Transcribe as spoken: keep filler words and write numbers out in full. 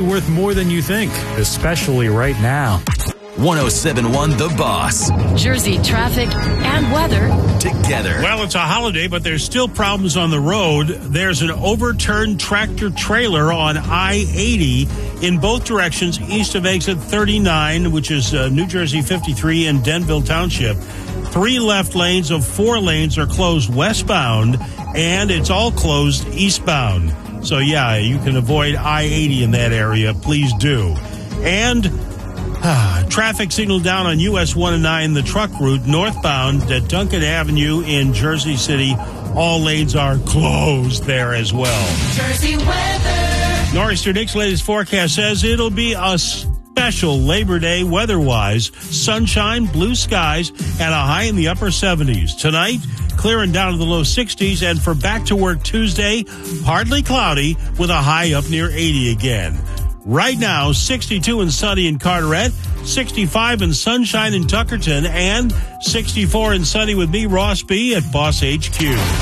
worth more than you think, especially right now. one oh seven point one The Boss. Jersey traffic and weather together. Well, it's a holiday, but there's still problems on the road. There's an overturned tractor trailer on I eighty in both directions east of exit thirty-nine, which is uh, New Jersey fifty-three in Denville Township. Three left lanes of four lanes are closed westbound, and it's all closed eastbound. So, yeah, you can avoid I eighty in that area. Please do. And ah, traffic signal down on U S one oh nine, the truck route, northbound at Duncan Avenue in Jersey City. All lanes are closed there as well. Jersey weather. Nor'easter Nick's latest forecast says it'll be a special Labor Day weather-wise. Sunshine, blue skies, and a high in the upper seventies. Tonight, clearing down to the low sixties, and for back-to-work Tuesday, partly cloudy with a high up near eighty again. Right now, sixty-two and sunny in Carteret, sixty-five and sunshine in Tuckerton, and sixty-four and sunny with me, Ross B. at Boss H Q.